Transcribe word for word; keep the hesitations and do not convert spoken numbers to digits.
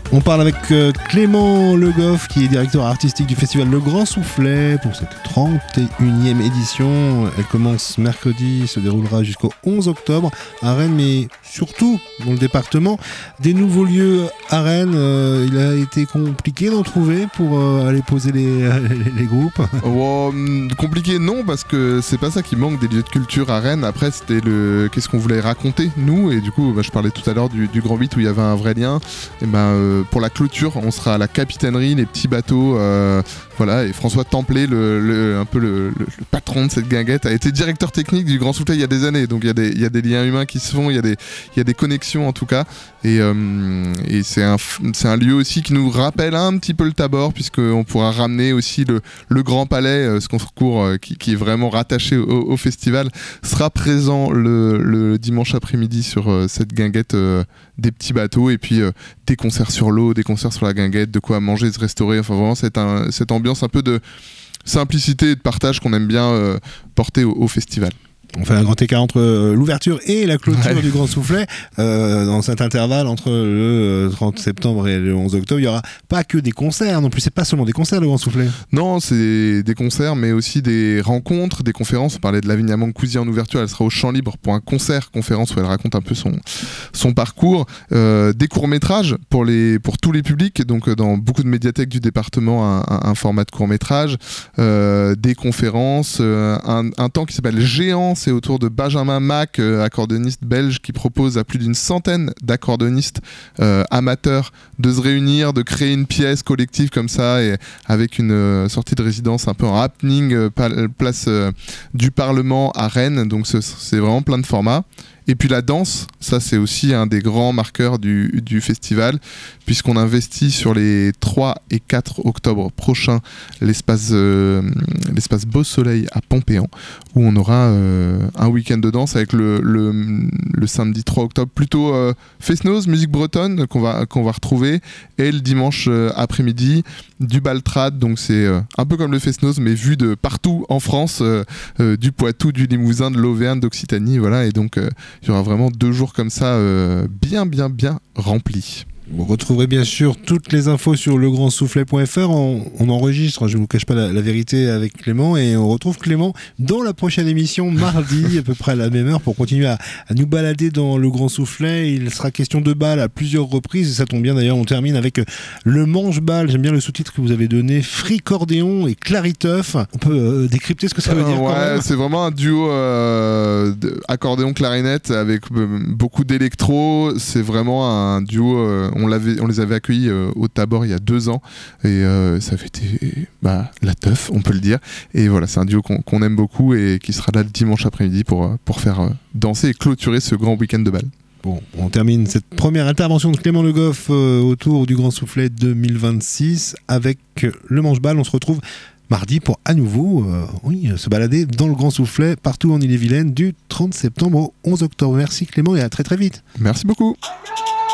On parle avec euh, Clément Le Goff, qui est directeur artistique du festival Le Grand Soufflet pour cette trente et unième édition. Elle commence mercredi, se déroulera jusqu'au onze octobre à Rennes, mais surtout dans le département. Des nouveaux lieux à Rennes, euh, il a été compliqué d'en trouver pour euh, aller poser les, les, les groupes. Oh, compliqué non, parce que c'est pas ça qui manque des lieux de culture à Rennes. Après, c'était le qu'est-ce qu'on voulait raconter nous, et du coup bah, je parlais tout à l'heure du, du Grand huit où il y avait un vrai lien. Et ben euh, pour la clôture, on sera à la capitainerie, les petits bateaux, euh, voilà. Et François Templet, le, le, un peu le, le, le patron de cette guinguette, a été directeur technique du Grand Soufflet il y a des années. Donc il y a des, il y a des liens humains qui se font, il y a des, il y a des connexions en tout cas. Et, euh, et c'est un, c'est un lieu aussi qui nous rappelle un petit peu le Tabor, puisqu'on pourra ramener aussi le, le Grand Palais, ce concours euh, qui, qui est vraiment rattaché au, au festival, sera présent le, le dimanche après-midi sur euh, cette guinguette euh, des petits bateaux, et puis euh, des concerts sur l'eau, des concerts sur la guinguette, de quoi manger, se restaurer, enfin vraiment c'est un, cette ambiance un peu de simplicité et de partage qu'on aime bien euh, porter au, au festival. On fait un grand écart entre euh, l'ouverture et la clôture ouais. du Grand Soufflet. Euh, dans cet intervalle entre le trente septembre et le onze octobre, il n'y aura pas que des concerts non plus. C'est pas seulement des concerts, le Grand Soufflet. Non, c'est des concerts, mais aussi des rencontres, des conférences. On parlait de Lavinia Mancusi en ouverture. Elle sera au Champ Libre pour un concert, conférence où elle raconte un peu son, son parcours. Euh, des courts-métrages pour, les, pour tous les publics. Donc, dans beaucoup de médiathèques du département, un, un, un format de court-métrage. Euh, des conférences. Euh, un, un temps qui s'appelle Géant. C'est autour de Benjamin Mack, euh, accordéoniste belge, qui propose à plus d'une centaine d'accordéonistes euh, amateurs de se réunir, de créer une pièce collective comme ça, et avec une euh, sortie de résidence un peu en happening, euh, place euh, du Parlement à Rennes. Donc c'est, c'est vraiment plein de formats. Et puis la danse, ça c'est aussi un des grands marqueurs du, du festival, puisqu'on investit sur les trois et quatre octobre prochains l'espace, euh, l'espace Beau Soleil à Pompéan, où on aura euh, un week-end de danse avec le, le, le samedi trois octobre plutôt euh, Fest-Noz, musique bretonne qu'on va, qu'on va retrouver, et le dimanche euh, après-midi du Baltrad. Donc c'est euh, un peu comme le Fest-Noz mais vu de partout en France, euh, euh, du Poitou, du Limousin, de l'Auvergne, d'Occitanie, voilà. Et donc euh, il y aura vraiment deux jours comme ça euh, bien bien bien remplis. Vous retrouverez bien sûr toutes les infos sur le grand soufflet point f r. On, on enregistre, je ne vous cache pas la, la vérité avec Clément, et on retrouve Clément dans la prochaine émission mardi à peu près à la même heure pour continuer à, à nous balader dans le Grand Soufflet. Il sera question de bal à plusieurs reprises, et ça tombe bien d'ailleurs, on termine avec le manche-bal. J'aime bien le sous-titre que vous avez donné, Fricordéon et Clariteuf. On peut euh, décrypter ce que ça veut dire. Euh, ouais, quand même. c'est vraiment un duo euh, accordéon-clarinette avec euh, beaucoup d'électro. C'est vraiment un duo. Euh, On, l'avait, on les avait accueillis euh, au Tabor il y a deux ans, et euh, ça avait été bah, la teuf, on peut le dire. Et voilà, c'est un duo qu'on, qu'on aime beaucoup et qui sera là le dimanche après-midi pour, pour faire euh, danser et clôturer ce grand week-end de bal. Bon, on termine cette première intervention de Clément Le Goff euh, autour du Grand Soufflet deux mille vingt-six avec euh, le manche-bal. On se retrouve mardi pour à nouveau euh, oui, se balader dans le Grand Soufflet partout en Ille-et-Vilaine du trente septembre au onze octobre. Merci Clément et à très très vite. Merci beaucoup.